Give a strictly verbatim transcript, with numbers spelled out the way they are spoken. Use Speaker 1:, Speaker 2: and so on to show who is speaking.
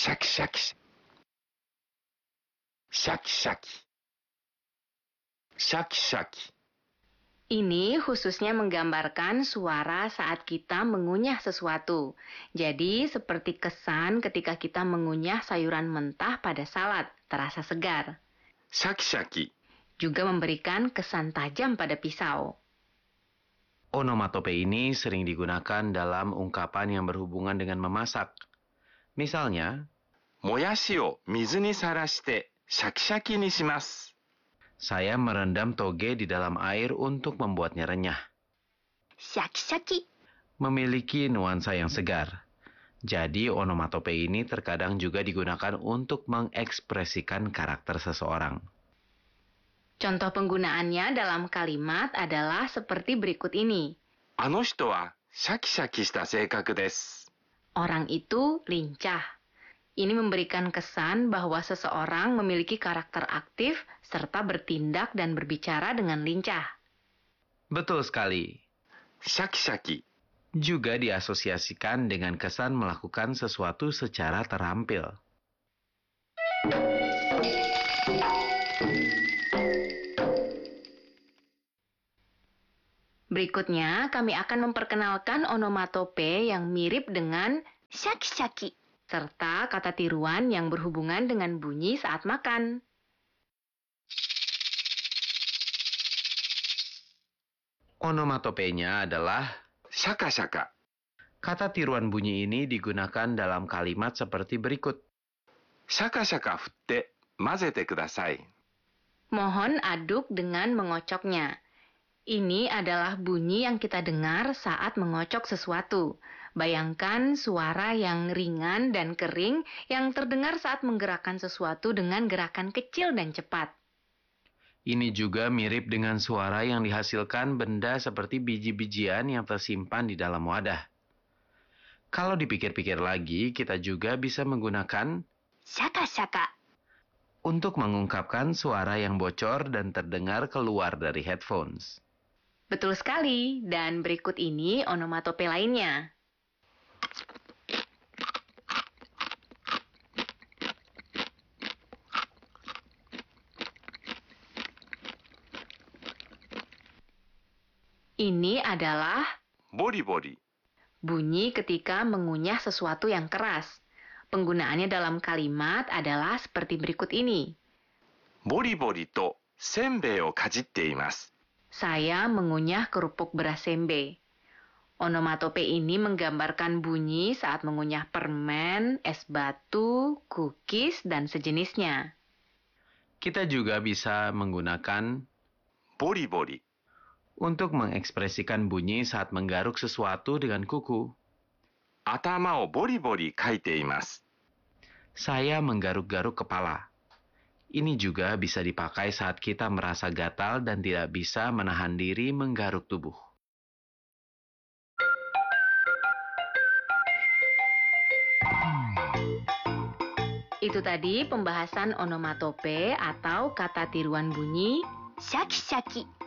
Speaker 1: Shaki-shaki. Shaki-shaki. Shaki-shaki.
Speaker 2: Ini khususnya menggambarkan suara saat kita mengunyah sesuatu. Jadi, seperti kesan ketika kita mengunyah sayuran mentah pada salad, terasa segar.
Speaker 1: Shaki-shaki.
Speaker 2: Juga memberikan kesan tajam pada pisau.
Speaker 3: Onomatope ini sering digunakan dalam ungkapan yang berhubungan dengan memasak. Misalnya,
Speaker 1: もやしを水にさらしてシャキシャキにします。
Speaker 3: saya merendam toge di dalam air untuk membuatnya renyah.
Speaker 2: Shaki-shaki.
Speaker 3: Memiliki nuansa yang segar. Jadi onomatope ini terkadang juga digunakan untuk mengekspresikan karakter seseorang.
Speaker 2: Contoh penggunaannya dalam kalimat adalah seperti berikut ini.
Speaker 1: あの人はシャキシャキした性格です。
Speaker 2: Orang itu lincah. Ini memberikan kesan bahwa seseorang memiliki karakter aktif serta bertindak dan berbicara dengan lincah.
Speaker 3: Betul sekali.
Speaker 1: シャキシャキ。
Speaker 3: Juga diasosiasikan dengan kesan melakukan sesuatu secara terampil.
Speaker 2: Berikutnya, kami akan memperkenalkan onomatope yang mirip dengan shaki-shaki, serta kata tiruan yang berhubungan dengan bunyi saat makan.
Speaker 3: Onomatopenya adalah
Speaker 1: シャカシャカ。
Speaker 3: kata tiruan bunyi ini digunakan dalam kalimat seperti berikut.
Speaker 1: シャカシャカ振って混ぜてください。
Speaker 2: Mohon aduk dengan mengocoknya. Ini adalah bunyi yang kita dengar saat mengocok sesuatu. Bayangkan suara yang ringan dan kering yang terdengar saat menggerakkan sesuatu dengan gerakan kecil dan cepat.
Speaker 3: Ini juga mirip dengan suara yang dihasilkan benda seperti biji-bijian yang tersimpan di dalam wadah. Kalau dipikir-pikir lagi, kita juga bisa menggunakan
Speaker 2: Shaka-shaka.
Speaker 3: untuk mengungkapkan suara yang bocor dan terdengar keluar dari headphones.
Speaker 2: Betul sekali, dan berikut ini onomatope lainnya. Ini adalah
Speaker 1: ボリボリ。
Speaker 2: bunyi ketika mengunyah sesuatu yang keras. Penggunaannya dalam kalimat adalah seperti berikut ini.
Speaker 1: ボリボリとせんべいをかじっています。
Speaker 2: Saya mengunyah kerupuk beras sembe. Onomatope ini menggambarkan bunyi saat mengunyah permen, es batu, cookies, dan sejenisnya.
Speaker 3: Kita juga bisa menggunakan
Speaker 1: ボリボリ。
Speaker 3: untuk mengekspresikan bunyi saat menggaruk sesuatu dengan kuku.
Speaker 1: 頭をボリボリかいています。
Speaker 3: Saya menggaruk-garuk kepala. Ini juga bisa dipakai saat kita merasa gatal dan tidak bisa menahan diri menggaruk tubuh.
Speaker 2: Itu tadi pembahasan onomatope atau kata tiruan bunyi shaki-shaki.